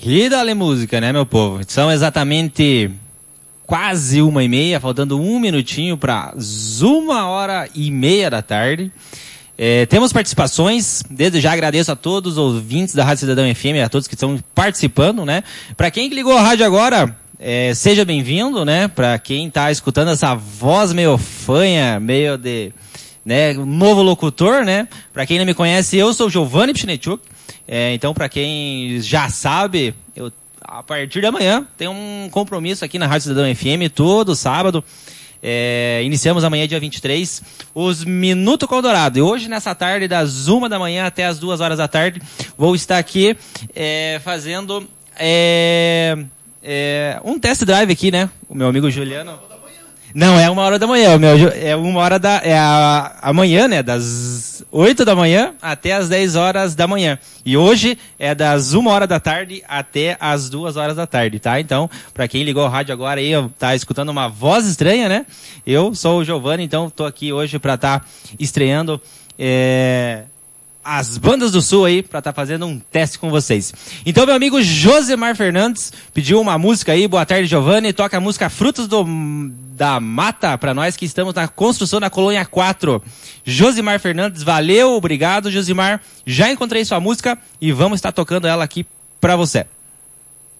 E dá-lhe música, né, meu povo? São exatamente quase 1h30, faltando um minutinho para 1h30 da tarde. Temos participações, desde já agradeço a todos os ouvintes da Rádio Cidadão FM, a todos que estão participando, né? Para quem ligou a rádio agora, seja bem-vindo, né? Para quem está escutando essa voz meio fanha, meio de, né, novo locutor, né? Para quem não me conhece, eu sou o Giovanni Pchinechuk. Então, para quem já sabe, eu, a partir de amanhã, tenho um compromisso aqui na Rádio Cidadão FM, todo sábado. Iniciamos amanhã, dia 23, os Minuto Colorado. E hoje, nessa tarde, das 1h até as 2h da tarde, vou estar aqui fazendo um test drive aqui, né? O meu amigo Juliano. Não, é 1h da manhã. Amanhã, né? Das 8h até as 10h da manhã. E hoje é das 1h da tarde até as 2h da tarde, tá? Então, pra quem ligou o rádio agora aí, tá escutando uma voz estranha, né? Eu sou o Giovanni, então tô aqui hoje pra tá estreando as bandas do Sul aí, pra tá fazendo um teste com vocês. Então, meu amigo Josemar Fernandes pediu uma música aí. Boa tarde, Giovanni. Toca a música Frutos da Mata pra nós que estamos na construção da Colônia 4. Josemar Fernandes, valeu, obrigado, Josemar. Já encontrei sua música e vamos estar tocando ela aqui pra você.